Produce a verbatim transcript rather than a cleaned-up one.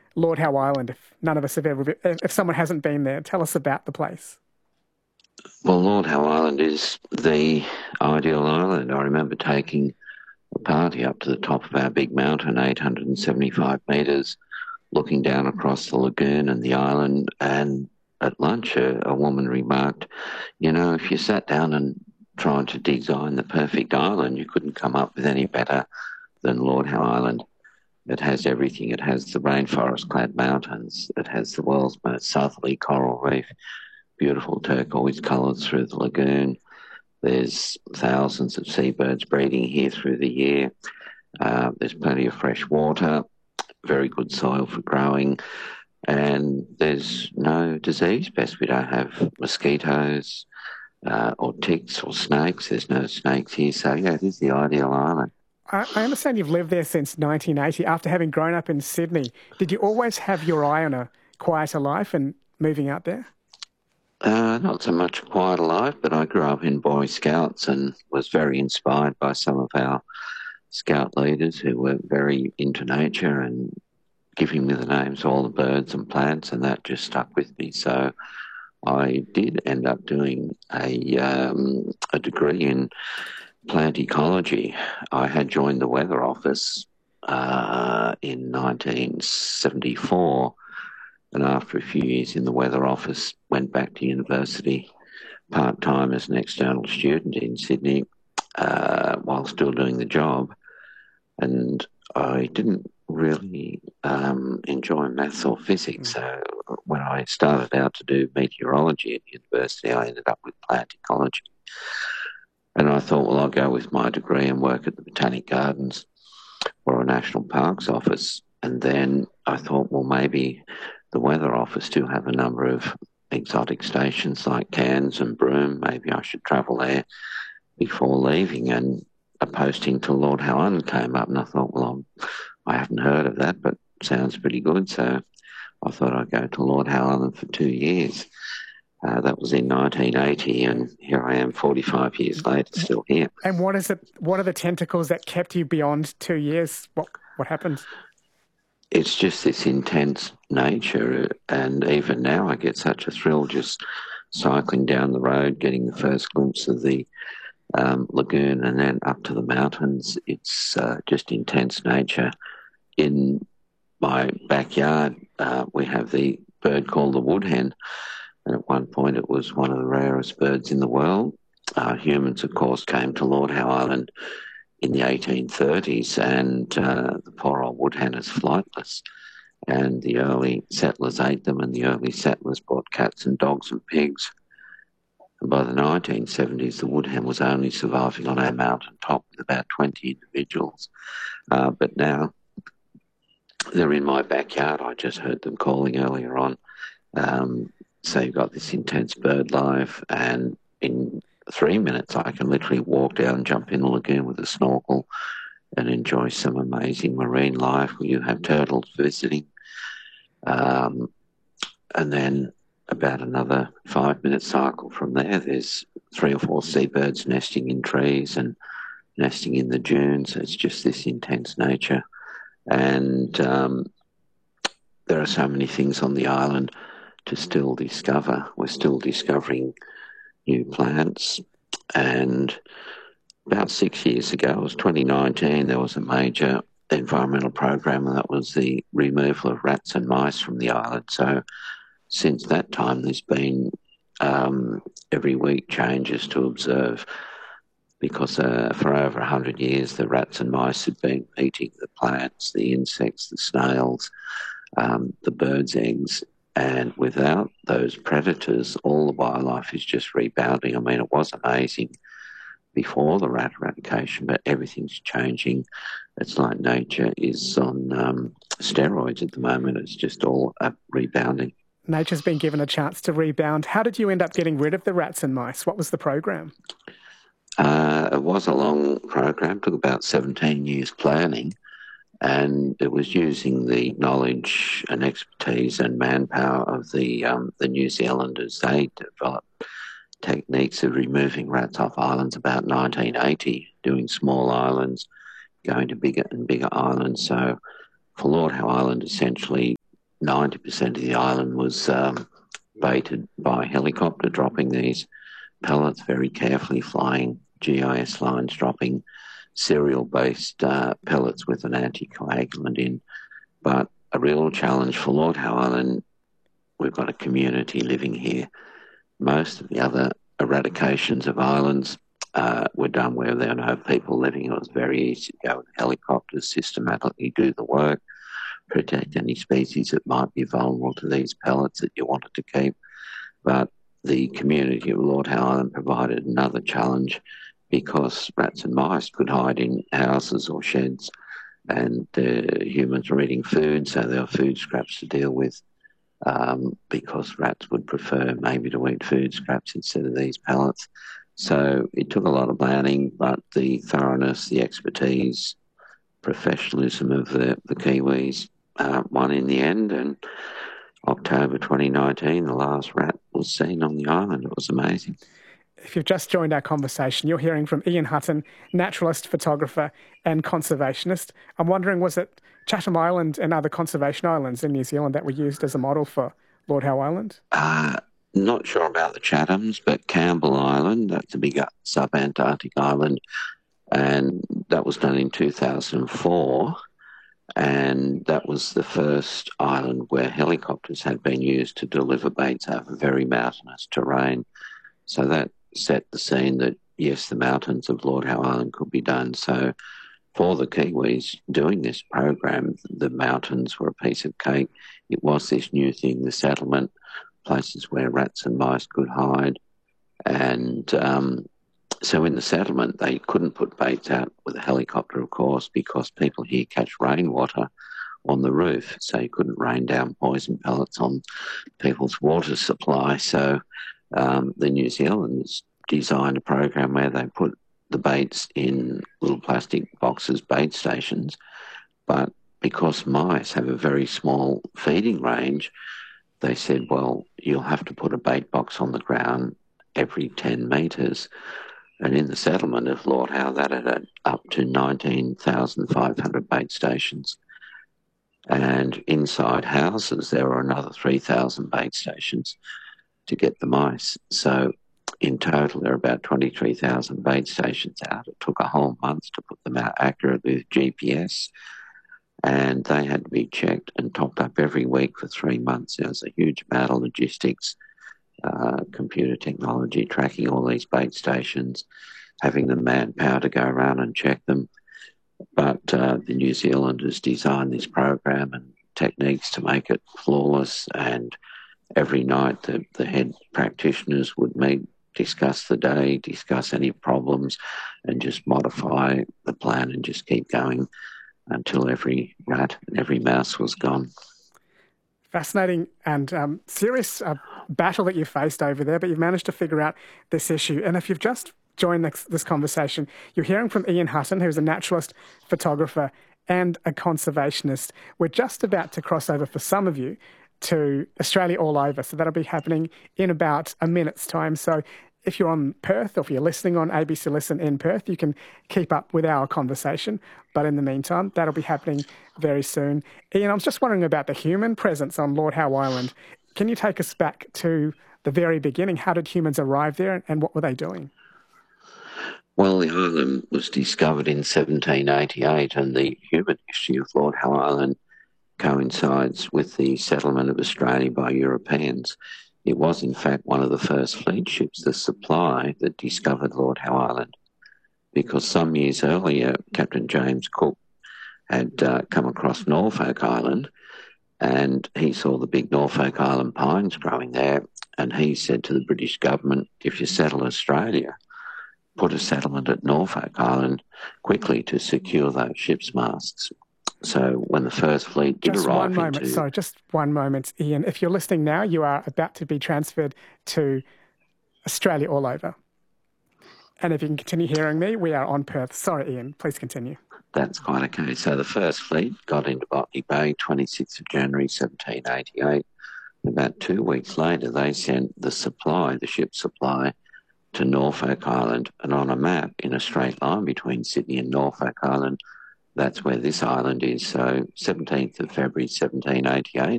Lord Howe Island, if none of us have ever been, if someone hasn't been there? Tell us about the place. Well, Lord Howe Island is the ideal island. I remember taking a party up to the top of our big mountain, eight hundred seventy-five metres, looking down across the lagoon and the island. And at lunch, a, a woman remarked, you know, if you sat down and tried to design the perfect island, you couldn't come up with any better than Lord Howe Island. It has everything. It has the rainforest-clad mountains. It has the world's most southerly coral reef, beautiful turquoise colours through the lagoon. There's thousands of seabirds breeding here through the year. Uh, there's plenty of fresh water, very good soil for growing, and there's no disease pest. We don't have mosquitoes uh, or ticks or snakes. There's no snakes here. So, yeah, it is the ideal island. I, I understand you've lived there since nineteen eighty. After having grown up in Sydney, did you always have your eye on a quieter life and moving out there? Uh, not so much a quieter life, but I grew up in Boy Scouts and was very inspired by some of our scout leaders who were very into nature and giving me the names of all the birds and plants, and that just stuck with me. So I did end up doing a, um, a degree in plant ecology. I had joined the Weather Office uh, in nineteen seventy-four, and after a few years in the Weather Office, went back to university part-time as an external student in Sydney uh, while still doing the job. And I didn't really um, enjoy maths or physics. So when I started out to do meteorology at university, I ended up with plant ecology. And I thought, well, I'll go with my degree and work at the Botanic Gardens or a National Parks office. And then I thought, well, maybe the Weather Office do have a number of exotic stations like Cairns and Broome. Maybe I should travel there before leaving. And a posting to Lord Howe Island came up, and I thought, well, I'm, I haven't heard of that, but sounds pretty good. So I thought I'd go to Lord Howe Island for two years. Uh, that was in nineteen eighty, and here I am forty-five years later, still here. And what is it? What are the tentacles that kept you beyond two years? What what happened? It's just this intense nature, and even now I get such a thrill just cycling down the road, getting the first glimpse of the um, lagoon and then up to the mountains. It's uh, just intense nature. In my backyard, uh, we have the bird called the woodhen, and at one point it was one of the rarest birds in the world. Uh, humans, of course, came to Lord Howe Island in the eighteen thirties, and uh, the poor old woodhen is flightless. And the early settlers ate them, and the early settlers brought cats and dogs and pigs. And by the nineteen seventies, the woodhen was only surviving on our mountain top with about twenty individuals. Uh, but now they're in my backyard. I just heard them calling earlier on. Um, so you've got this intense bird life, and in three minutes I can literally walk down and jump in the lagoon with a snorkel and enjoy some amazing marine life where you have turtles visiting. Um, and then about another five-minute cycle from there, there's three or four seabirds nesting in trees and nesting in the dunes. It's just this intense nature. And um, there are so many things on the island to still discover. We're still discovering new plants. And about six years ago, it was twenty nineteen, there was a major environmental program, and that was the removal of rats and mice from the island. So since that time, there's been um, every week changes to observe, because uh, for over one hundred years, the rats and mice had been eating the plants, the insects, the snails, um, the birds' eggs. And without those predators, all the wildlife is just rebounding. I mean, it was amazing before the rat eradication, but everything's changing. It's like nature is on um, steroids at the moment. It's just all up rebounding. Nature's been given a chance to rebound. How did you end up getting rid of the rats and mice? What was the program? Uh, it was a long program. It took about seventeen years planning. And it was using the knowledge and expertise and manpower of the um, the New Zealanders. They developed techniques of removing rats off islands about nineteen eighty, doing small islands, going to bigger and bigger islands. So for Lord Howe Island, essentially, ninety percent of the island was um, baited by helicopter, dropping these pellets very carefully, flying G I S lines, dropping cereal-based uh, pellets with an anticoagulant in. But a real challenge for Lord Howe Island, we've got a community living here. Most of the other eradications of islands uh, were done where there were no people living. It was very easy to go with helicopters, systematically do the work, protect any species that might be vulnerable to these pellets that you wanted to keep. But the community of Lord Howe Island provided another challenge because rats and mice could hide in houses or sheds, and uh, humans were eating food, so there were food scraps to deal with. Um, because rats would prefer maybe to eat food scraps instead of these pellets. So it took a lot of planning, but the thoroughness, the expertise, professionalism of the, the Kiwis uh, won in the end. And October twenty nineteen, the last rat was seen on the island. It was amazing. If you've just joined our conversation, you're hearing from Ian Hutton, naturalist, photographer and conservationist. I'm wondering, was it Chatham Island and other conservation islands in New Zealand that were used as a model for Lord Howe Island? Uh, not sure about the Chathams, but Campbell Island, that's a big sub-Antarctic island, and that was done in two thousand four, and that was the first island where helicopters had been used to deliver baits over very mountainous terrain. So that set the scene that, yes, the mountains of Lord Howe Island could be done. So for the Kiwis doing this program, the mountains were a piece of cake. It was this new thing, the settlement, places where rats and mice could hide. And um, so in the settlement, they couldn't put baits out with a helicopter, of course, because people here catch rainwater on the roof. So you couldn't rain down poison pellets on people's water supply. So Um, the New Zealanders designed a program where they put the baits in little plastic boxes, bait stations, but because mice have a very small feeding range, they said, well, you'll have to put a bait box on the ground every ten metres. And in the settlement of Lord Howe, that had up to nineteen thousand five hundred bait stations. And inside houses, there were another three thousand bait stations to get the mice. So in total, there are about twenty-three thousand bait stations out. It took a whole month to put them out accurately with G P S, and they had to be checked and topped up every week for three months. There was a huge amount of logistics, uh, computer technology, tracking all these bait stations, having the manpower to go around and check them. But uh, the New Zealanders designed this program and techniques to make it flawless, and every night the, the head practitioners would meet, discuss the day, discuss any problems, and just modify the plan and just keep going until every rat and every mouse was gone. Fascinating and um, serious uh, battle that you faced over there, but you've managed to figure out this issue. And if you've just joined this, this conversation, you're hearing from Ian Hutton, who's a naturalist, photographer, and a conservationist. We're just about to cross over, for some of you, to Australia All Over. So that'll be happening in about a minute's time. So if you're on Perth, or if you're listening on A B C Listen in Perth, you can keep up with our conversation. But in the meantime, that'll be happening very soon. Ian, I was just wondering about the human presence on Lord Howe Island. Can you take us back to the very beginning? How did humans arrive there, and what were they doing? Well, the island was discovered in seventeen eighty-eight, and the human history of Lord Howe Island coincides with the settlement of Australia by Europeans. It was, in fact, one of the first fleet ships, the Supply, that discovered Lord Howe Island, because some years earlier, Captain James Cook had uh, come across Norfolk Island, and he saw the big Norfolk Island pines growing there, and he said to the British government, if you settle Australia, put a settlement at Norfolk Island quickly to secure those ships' masts. So when the first fleet did just arrive one moment, into... Sorry, just one moment, Ian. If you're listening now, you are about to be transferred to Australia All Over. And if you can continue hearing me, we are on Perth. Sorry, Ian, please continue. That's quite okay. So the first fleet got into Botany Bay, twenty-sixth of January, seventeen eighty-eight. About two weeks later, they sent the Supply, the ship Supply, to Norfolk Island. And on a map, in a straight line between Sydney and Norfolk Island, that's where this island is. So seventeenth of February, seventeen eighty-eight,